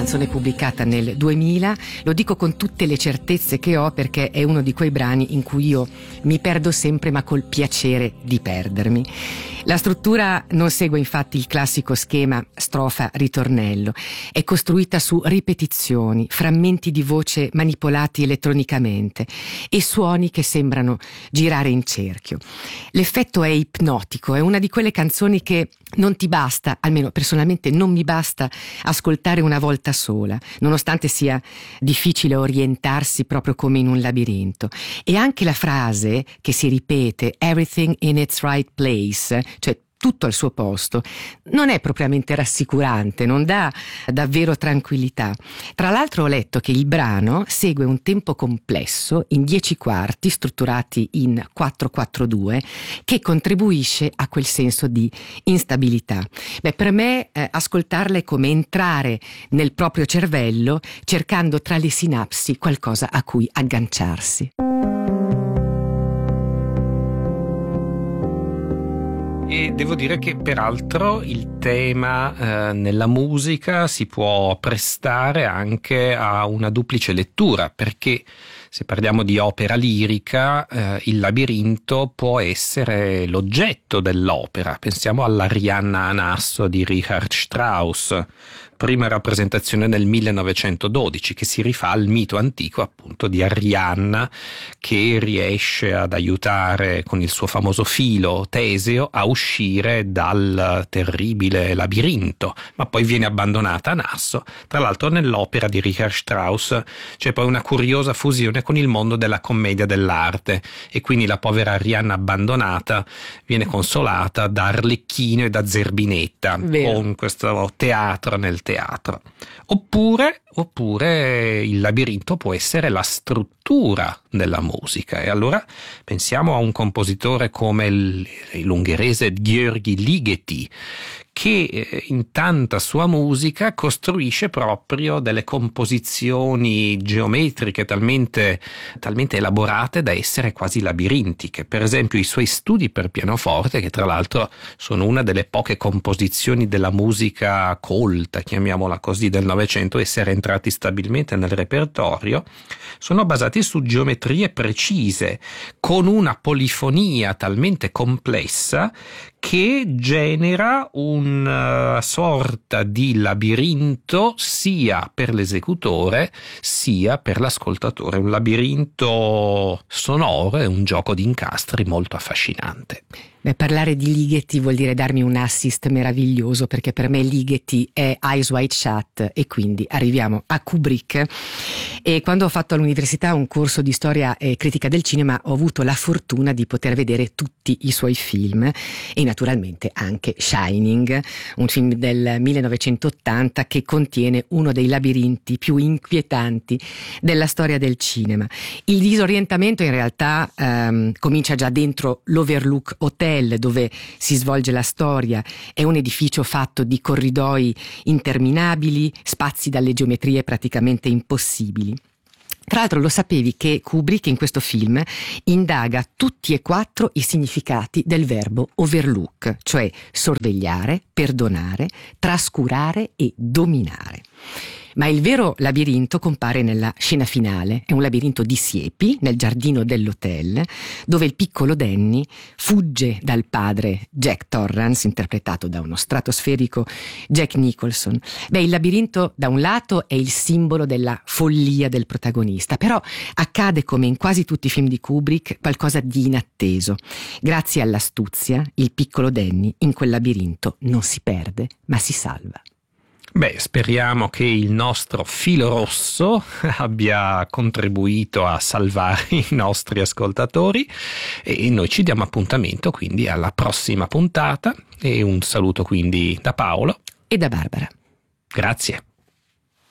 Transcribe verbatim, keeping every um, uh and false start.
canzone pubblicata nel duemila, lo dico con tutte le certezze che ho perché è uno di quei brani in cui io mi perdo sempre ma col piacere di perdermi. La struttura non segue infatti il classico schema strofa-ritornello, è costruita su ripetizioni, frammenti di voce manipolati elettronicamente e suoni che sembrano girare in cerchio. L'effetto è ipnotico, è una di quelle canzoni che non ti basta, almeno personalmente non mi basta ascoltare una volta sola, nonostante sia difficile orientarsi proprio come in un labirinto. E anche la frase che si ripete, everything in its right place, cioè tutto al suo posto, non è propriamente rassicurante, non dà davvero tranquillità. Tra l'altro ho letto che il brano segue un tempo complesso in dieci quarti strutturati in quattro quattro due che contribuisce a quel senso di instabilità. Beh, per me eh, ascoltarla è come entrare nel proprio cervello cercando tra le sinapsi qualcosa a cui agganciarsi. E devo dire che peraltro il tema eh, nella musica si può prestare anche a una duplice lettura, perché se parliamo di opera lirica eh, il labirinto può essere l'oggetto dell'opera. Pensiamo all'Arianna a Nasso di Richard Strauss, prima rappresentazione nel millenovecentododici, che si rifà al mito antico appunto di Arianna che riesce ad aiutare con il suo famoso filo Teseo a uscire dal terribile labirinto, ma poi viene abbandonata a Nasso. Tra l'altro nell'opera di Richard Strauss c'è poi una curiosa fusione con il mondo della commedia dell'arte e quindi la povera Arianna abbandonata viene consolata da Arlecchino e da Zerbinetta, Vero. con questo teatro nel teatro. teatro. Oppure, oppure il labirinto può essere la struttura della musica, e allora pensiamo a un compositore come il, l'ungherese György Ligeti, che in tanta sua musica costruisce proprio delle composizioni geometriche talmente, talmente elaborate da essere quasi labirintiche. Per esempio i suoi studi per pianoforte, che tra l'altro sono una delle poche composizioni della musica colta, chiamiamola così, del Novecento, essere entrati stabilmente nel repertorio, sono basati su geometrie precise, con una polifonia talmente complessa che genera una sorta di labirinto sia per l'esecutore sia per l'ascoltatore, un labirinto sonoro e un gioco di incastri molto affascinante. Beh, parlare di Ligeti vuol dire darmi un assist meraviglioso, perché per me Ligeti è Eyes Wide Shut e quindi arriviamo a Kubrick. E quando ho fatto all'università un corso di storia e critica del cinema ho avuto la fortuna di poter vedere tutti i suoi film e naturalmente anche Shining, un film del millenovecentottanta che contiene uno dei labirinti più inquietanti della storia del cinema. Il disorientamento in realtà ehm, comincia già dentro l'Overlook Hotel, dove si svolge la storia. È un edificio fatto di corridoi interminabili, spazi dalle geometrie praticamente impossibili. Tra l'altro lo sapevi che Kubrick in questo film indaga tutti e quattro i significati del verbo overlook, cioè sorvegliare, perdonare, trascurare e dominare. Ma il vero labirinto compare nella scena finale. È un labirinto di siepi nel giardino dell'hotel, dove il piccolo Danny fugge dal padre Jack Torrance, interpretato da uno stratosferico Jack Nicholson. Beh, il labirinto da un lato è il simbolo della follia del protagonista, però accade, come in quasi tutti i film di Kubrick, qualcosa di inatteso. Grazie all'astuzia, il piccolo Danny in quel labirinto non si perde, ma si salva. Beh, speriamo che il nostro filo rosso abbia contribuito a salvare i nostri ascoltatori e noi ci diamo appuntamento quindi alla prossima puntata, e un saluto quindi da Paolo e da Barbara. Grazie.